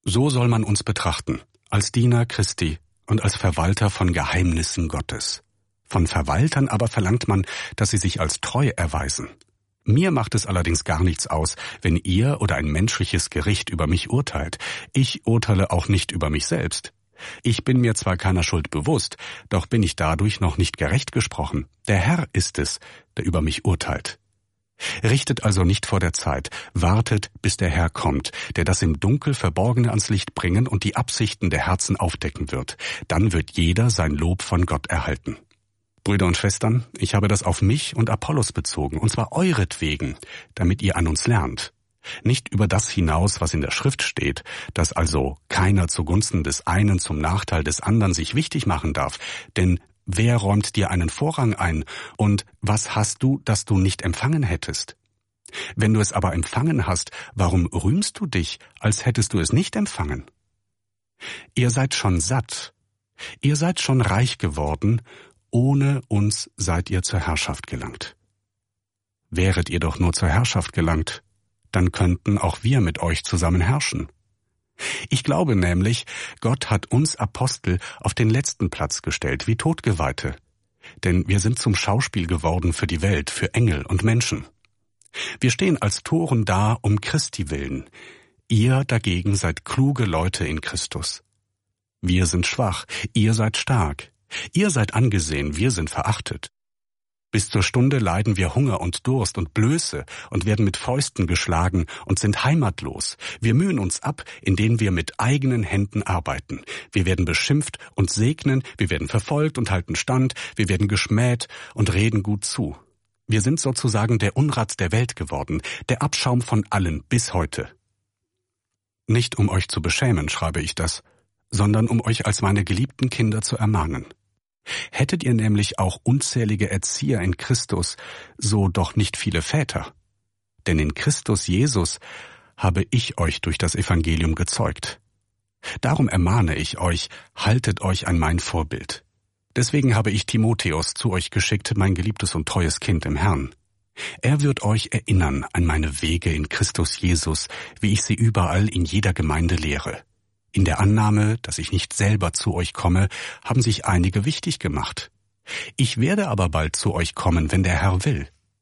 So soll man uns betrachten, als Diener Christi und als Verwalter von Geheimnissen Gottes. Von Verwaltern aber verlangt man, dass sie sich als treu erweisen. Mir macht es allerdings gar nichts aus, wenn ihr oder ein menschliches Gericht über mich urteilt. Ich urteile auch nicht über mich selbst. Ich bin mir zwar keiner Schuld bewusst, doch bin ich dadurch noch nicht gerecht gesprochen. Der Herr ist es, der über mich urteilt. Richtet also nicht vor der Zeit, wartet, bis der Herr kommt, der das im Dunkel Verborgene ans Licht bringen und die Absichten der Herzen aufdecken wird. Dann wird jeder sein Lob von Gott erhalten. Brüder und Schwestern, ich habe das auf mich und Apollos bezogen, und zwar euretwegen, damit ihr an uns lernt. Nicht über das hinaus, was in der Schrift steht, dass also keiner zugunsten des einen zum Nachteil des anderen sich wichtig machen darf, denn wer räumt dir einen Vorrang ein, und was hast du, das du nicht empfangen hättest? Wenn du es aber empfangen hast, warum rühmst du dich, als hättest du es nicht empfangen? Ihr seid schon satt, ihr seid schon reich geworden, ohne uns seid ihr zur Herrschaft gelangt. Wäret ihr doch nur zur Herrschaft gelangt, dann könnten auch wir mit euch zusammen herrschen. Ich glaube nämlich, Gott hat uns Apostel auf den letzten Platz gestellt, wie Todgeweihte. Denn wir sind zum Schauspiel geworden für die Welt, für Engel und Menschen. Wir stehen als Toren da um Christi willen. Ihr dagegen seid kluge Leute in Christus. Wir sind schwach, ihr seid stark. Ihr seid angesehen, wir sind verachtet. Bis zur Stunde leiden wir Hunger und Durst und Blöße und werden mit Fäusten geschlagen und sind heimatlos. Wir mühen uns ab, indem wir mit eigenen Händen arbeiten. Wir werden beschimpft und segnen, wir werden verfolgt und halten stand, wir werden geschmäht und reden gut zu. Wir sind sozusagen der Unrat der Welt geworden, der Abschaum von allen bis heute. Nicht um euch zu beschämen, schreibe ich das, sondern um euch als meine geliebten Kinder zu ermahnen. Hättet ihr nämlich auch unzählige Erzieher in Christus, so doch nicht viele Väter. Denn in Christus Jesus habe ich euch durch das Evangelium gezeugt. Darum ermahne ich euch, haltet euch an mein Vorbild. Deswegen habe ich Timotheus zu euch geschickt, mein geliebtes und treues Kind im Herrn. Er wird euch erinnern an meine Wege in Christus Jesus, wie ich sie überall in jeder Gemeinde lehre. In der Annahme, dass ich nicht selber zu euch komme, haben sich einige wichtig gemacht. Ich werde aber bald zu euch kommen, wenn der Herr will.